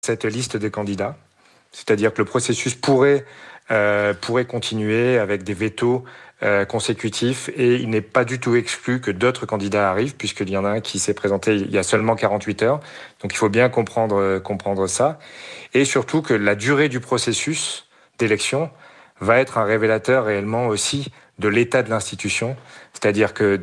cette liste des candidats. C'est-à-dire que le processus pourrait continuer avec des vétos consécutifs et il n'est pas du tout exclu que d'autres candidats arrivent puisqu'il y en a un qui s'est présenté il y a seulement 48 heures. Donc il faut bien comprendre ça. Et surtout que la durée du processus d'élection va être un révélateur réellement aussi de l'état de l'institution, c'est-à-dire que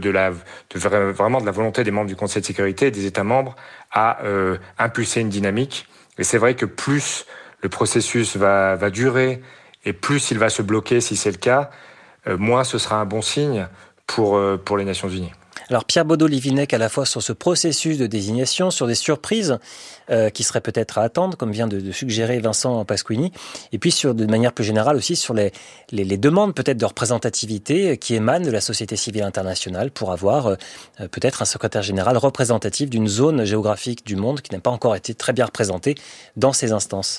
vraiment de la volonté des membres du Conseil de sécurité et des États membres à impulser une dynamique. Et c'est vrai que plus le processus va durer et plus il va se bloquer, si c'est le cas, moins ce sera un bon signe pour les Nations Unies. Alors Pierre Baudot-Livinec, à la fois sur ce processus de désignation, sur des surprises qui seraient peut-être à attendre, comme vient de suggérer Vincent Pasquini, et puis de manière plus générale aussi sur les demandes peut-être de représentativité qui émanent de la société civile internationale pour avoir peut-être un secrétaire général représentatif d'une zone géographique du monde qui n'a pas encore été très bien représentée dans ces instances.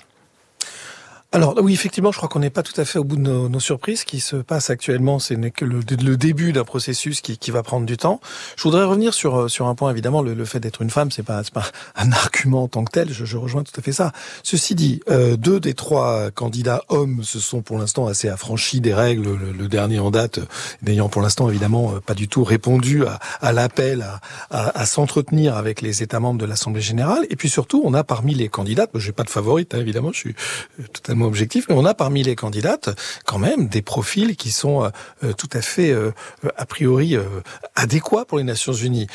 Alors oui, effectivement, je crois qu'on n'est pas tout à fait au bout de nos surprises. Ce qui se passe actuellement, ce n'est que le début d'un processus qui va prendre du temps. Je voudrais revenir sur un point. Évidemment, le fait d'être une femme, c'est pas un argument en tant que tel. Je rejoins tout à fait ça. Ceci dit, 2 des 3 candidats hommes se sont pour l'instant assez affranchis des règles. Le dernier en date, n'ayant pour l'instant évidemment pas du tout répondu à l'appel à s'entretenir avec les États membres de l'Assemblée générale. Et puis surtout, on a parmi les candidates, j'ai pas de favorite, évidemment, je suis totalement objectif, mais on a parmi les candidates quand même des profils qui sont tout à fait a priori adéquats pour les Nations Unies.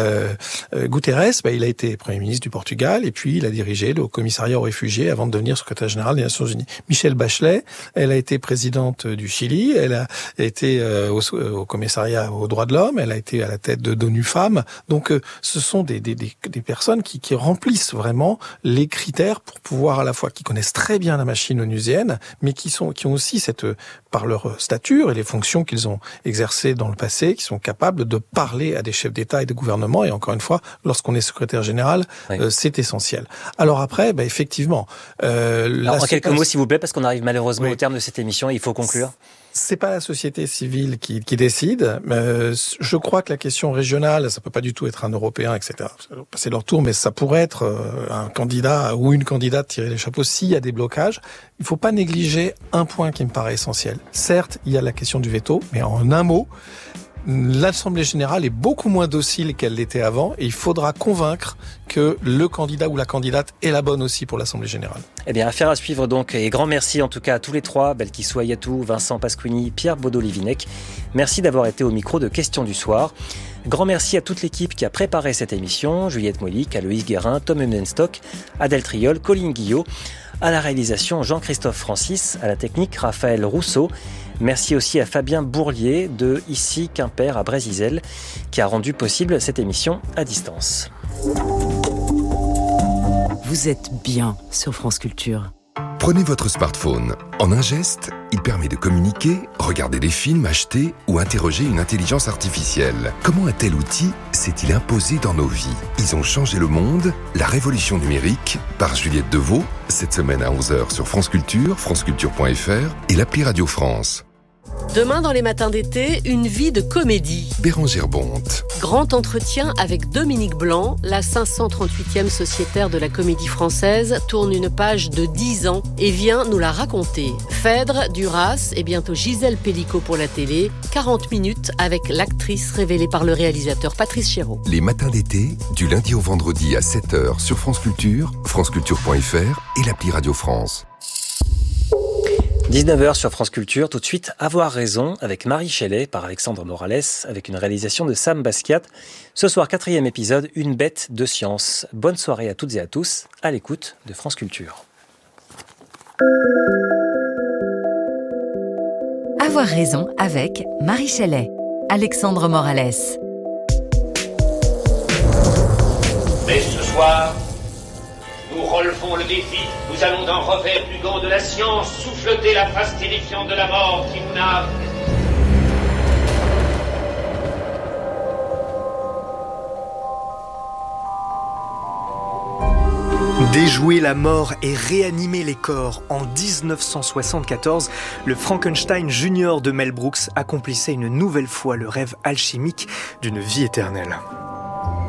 Guterres, il a été Premier ministre du Portugal et puis il a dirigé le Haut-Commissariat aux réfugiés avant de devenir secrétaire général des Nations Unies. Michelle Bachelet, elle a été présidente du Chili, elle a été au Commissariat aux droits de l'homme, elle a été à la tête d'ONU Femmes. Donc ce sont des personnes qui remplissent vraiment les critères pour pouvoir à la fois, qui connaissent très bien la machine onusienne, mais qui ont aussi par leur stature et les fonctions qu'ils ont exercées dans le passé, qui sont capables de parler à des chefs d'État et de gouvernement. Et encore une fois, lorsqu'on est secrétaire général, oui. C'est essentiel. Alors après, effectivement... Alors, en quelques mots, s'il vous plaît, parce qu'on arrive malheureusement au terme de cette émission et il faut conclure. C'est pas la société civile qui décide. Je crois que la question régionale, ça peut pas du tout être un Européen, etc. Ça va passer leur tour, mais ça pourrait être un candidat ou une candidate tirer les chapeaux s'il y a des blocages. Il faut pas négliger un point qui me paraît essentiel. Certes, il y a la question du veto, mais en un mot, l'Assemblée générale est beaucoup moins docile qu'elle l'était avant et il faudra convaincre que le candidat ou la candidate est la bonne aussi pour l'Assemblée générale. Eh bien, affaire à suivre donc et grand merci en tout cas à tous les 3, Belkissou Ayatou, Vincent Pasquini, Pierre Baudot-Livinec. Merci d'avoir été au micro de Questions du Soir. Grand merci à toute l'équipe qui a préparé cette émission, Juliette Moilic, Aloïs Guérin, Tom Emenstock, Adèle Triol, Colline Guillot. À la réalisation, Jean-Christophe Francis, à la technique, Raphaël Rousseau. Merci aussi à Fabien Bourlier de ici Quimper à Brézizel qui a rendu possible cette émission à distance. Vous êtes bien sur France Culture. Prenez votre smartphone. En un geste, il permet de communiquer, regarder des films, acheter ou interroger une intelligence artificielle. Comment un tel outil s'est-il imposé dans nos vies ? Ils ont changé le monde, la révolution numérique, par Juliette Deveau, cette semaine à 11h sur France Culture, franceculture.fr et l'appli Radio France. Demain, dans les matins d'été, une vie de comédie. Bérengère Bonte. Grand entretien avec Dominique Blanc, la 538e sociétaire de la comédie française, tourne une page de 10 ans et vient nous la raconter. Phèdre, Duras et bientôt Gisèle Pellicot pour la télé. 40 minutes avec l'actrice révélée par le réalisateur Patrice Chéreau. Les matins d'été, du lundi au vendredi à 7h sur France Culture, franceculture.fr et l'appli Radio France. 19h sur France Culture, tout de suite Avoir raison avec Marie Shelley par Alexandre Morales avec une réalisation de Sam Basquiat. Ce soir, 4e épisode, une bête de science. Bonne soirée à toutes et à tous, à l'écoute de France Culture. Avoir raison avec Marie Shelley, Alexandre Morales. Mais ce soir, nous relevons le défi. Nous allons d'un revers du gant de la science souffleter la face terrifiante de la mort qui nous nave. Déjouer la mort et réanimer les corps. En 1974, le Frankenstein Junior de Mel Brooks accomplissait une nouvelle fois le rêve alchimique d'une vie éternelle.